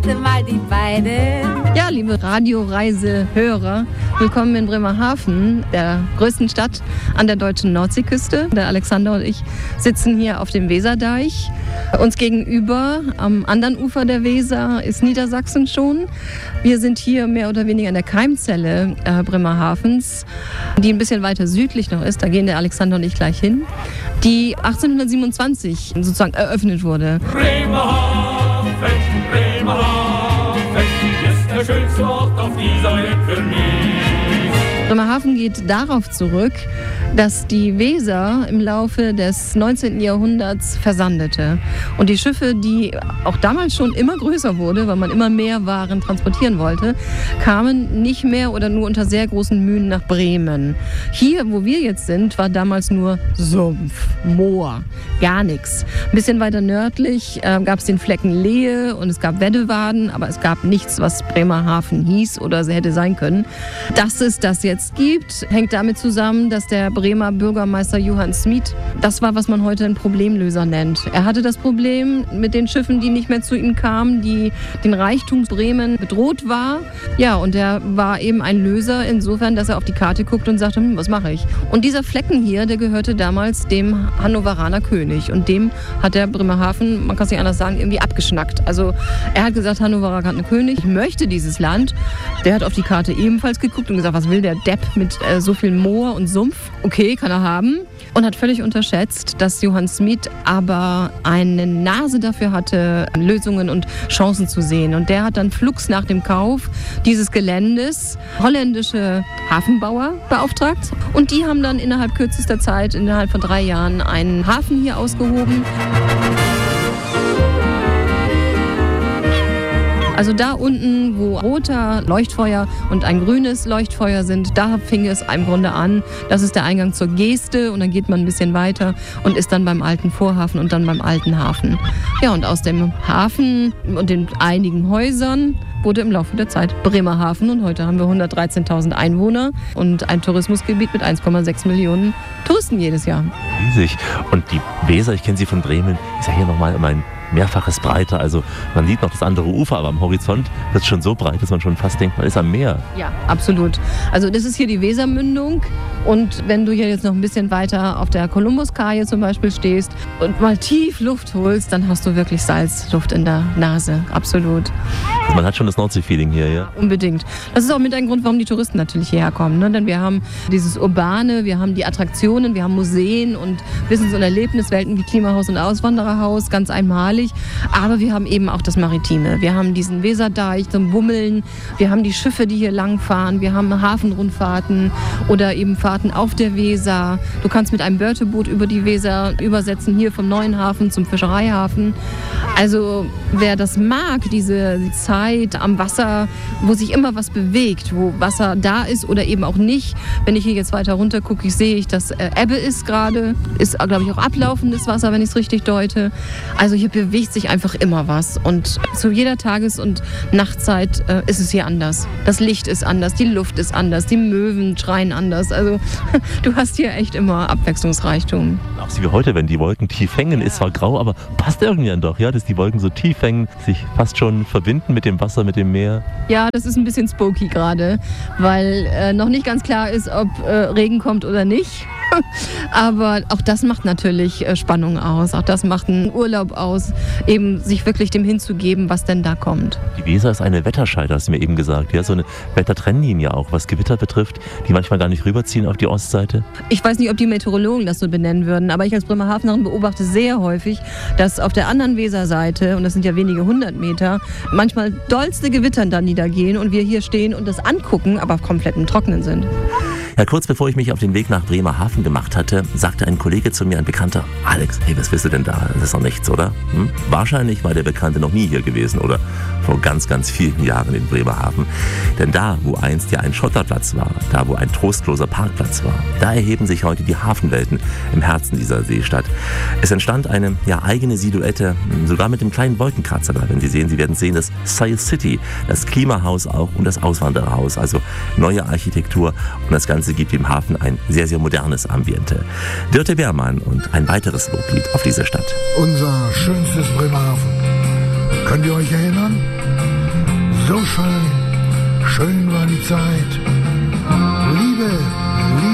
Mal die Beine. Ja, liebe Radioreisehörer, willkommen in Bremerhaven, der größten Stadt an der deutschen Nordseeküste. Der Alexander und ich sitzen hier auf dem Weserdeich. Uns gegenüber, am anderen Ufer der Weser, ist Niedersachsen schon. Wir sind hier mehr oder weniger in der Keimzelle Bremerhavens, die ein bisschen weiter südlich noch ist. Da gehen der Alexander und ich gleich hin, die 1827 sozusagen eröffnet wurde. Bremerhaven, Bremerhaven ist der schönste Ort auf dieser Welt für mich. Bremerhaven geht darauf zurück, dass die Weser im Laufe des 19. Jahrhunderts versandete. Und die Schiffe, die auch damals schon immer größer wurde, weil man immer mehr Waren transportieren wollte, kamen nicht mehr oder nur unter sehr großen Mühen nach Bremen. Hier, wo wir jetzt sind, war damals nur Sumpf, Moor, gar nichts. Ein bisschen weiter nördlich gab es den Flecken Lehe und es gab Weddewaden, aber es gab nichts, was Bremerhaven hieß oder hätte sein können. Dass es das jetzt gibt, hängt damit zusammen, dass der Bremer Bürgermeister Johann Smidt, das war, was man heute einen Problemlöser nennt. Er hatte das Problem mit den Schiffen, die nicht mehr zu ihm kamen, die den Reichtum Bremen bedroht war. Ja, und er war eben ein Löser insofern, dass er auf die Karte guckt und sagte, was mache ich? Und dieser Flecken hier, der gehörte damals dem Hannoveraner König. Und dem hat der Bremerhaven, man kann es nicht anders sagen, irgendwie abgeschnackt. Also er hat gesagt, Hannover hat einen König, ich möchte dieses Land. Der hat auf die Karte ebenfalls geguckt und gesagt, was will der Depp mit so viel Moor und Sumpf? Okay, kann er haben. Und hat völlig unterschätzt, dass Johann Smidt aber eine Nase dafür hatte, Lösungen und Chancen zu sehen. Und der hat dann flugs nach dem Kauf dieses Geländes holländische Hafenbauer beauftragt. Und die haben dann innerhalb kürzester Zeit, innerhalb von 3 Jahren, einen Hafen hier ausgehoben. Also da unten, wo roter Leuchtfeuer und ein grünes Leuchtfeuer sind, da fing es im Grunde an. Das ist der Eingang zur Geste und dann geht man ein bisschen weiter und ist dann beim alten Vorhafen und dann beim alten Hafen. Ja, und aus dem Hafen und den einigen Häusern wurde im Laufe der Zeit Bremerhaven und heute haben wir 113.000 Einwohner und ein Tourismusgebiet mit 1,6 Millionen Touristen jedes Jahr. Riesig. Und die Weser, ich kenne sie von Bremen, ist ja hier nochmal immer ein Mehrfaches breiter. Also man sieht noch das andere Ufer, aber am Horizont wird es schon so breit, dass man schon fast denkt, man ist am Meer. Ja, absolut. Also das ist hier die Wesermündung und wenn du hier jetzt noch ein bisschen weiter auf der Kolumbuskaje zum Beispiel stehst und mal tief Luft holst, dann hast du wirklich Salzluft in der Nase. Absolut. Also man hat schon das Nordsee-Feeling hier, ja? Unbedingt. Das ist auch mit ein Grund, warum die Touristen natürlich hierher kommen. Ne? Denn wir haben dieses Urbane, wir haben die Attraktionen, wir haben Museen und Wissens- und Erlebniswelten wie Klimahaus und Auswandererhaus, ganz einmalig. Aber wir haben eben auch das Maritime. Wir haben diesen Weserdeich zum Bummeln, wir haben die Schiffe, die hier langfahren, wir haben Hafenrundfahrten oder eben Fahrten auf der Weser. Du kannst mit einem Börteboot über die Weser übersetzen, hier vom neuen Hafen zum Fischereihafen. Also wer das mag, diese Zeit am Wasser, wo sich immer was bewegt, wo Wasser da ist oder eben auch nicht. Wenn ich hier jetzt weiter runter gucke, sehe ich, dass Ebbe ist gerade, ist glaube ich auch ablaufendes Wasser, wenn ich es richtig deute. Also hier bewegt sich einfach immer was und zu jeder Tages- und Nachtzeit ist es hier anders. Das Licht ist anders, die Luft ist anders, die Möwen schreien anders. Also du hast hier echt immer Abwechslungsreichtum. Auch so wie heute, wenn die Wolken tief hängen, ist zwar grau, aber passt irgendwie dann doch, ja, dass die Wolken so tief hängen, sich fast schon verbinden mit dem Wasser, mit dem Meer. Ja, das ist ein bisschen spooky gerade, weil noch nicht ganz klar ist, ob Regen kommt oder nicht. Aber auch das macht natürlich Spannung aus. Auch das macht einen Urlaub aus, eben sich wirklich dem hinzugeben, was denn da kommt. Die Weser ist eine Wetterscheide, hast du mir eben gesagt. Ja, so eine Wettertrennlinie auch, was Gewitter betrifft, die manchmal gar nicht rüberziehen auf die Ostseite. Ich weiß nicht, ob die Meteorologen das so benennen würden, aber ich als Bremerhavenerin beobachte sehr häufig, dass auf der anderen Weserseite, und das sind ja wenige 100 Meter, manchmal dollste Gewitter da niedergehen und wir hier stehen und das angucken, aber komplett im Trockenen sind. Ja, kurz bevor ich mich auf den Weg nach Bremerhaven gemacht hatte, sagte ein Kollege zu mir, ein Bekannter, Alex, hey, was willst du denn da? Das ist doch nichts, oder? Wahrscheinlich war der Bekannte noch nie hier gewesen oder vor ganz, ganz vielen Jahren in Bremerhaven. Denn da, wo einst ja ein Schotterplatz war, da, wo ein trostloser Parkplatz war, da erheben sich heute die Hafenwelten im Herzen dieser Seestadt. Es entstand eine eigene Silhouette, sogar mit dem kleinen Wolkenkratzer da. Wenn Sie sehen, Sie werden sehen, das Sail City, das Klimahaus auch und das Auswandererhaus, also neue Architektur und das Ganze gibt dem Hafen ein sehr, sehr modernes Ambiente. Dörte Beermann und ein weiteres Loblied auf diese Stadt. Unser schönstes Bremerhaven. Könnt ihr euch erinnern? so schön, schön war die Zeit.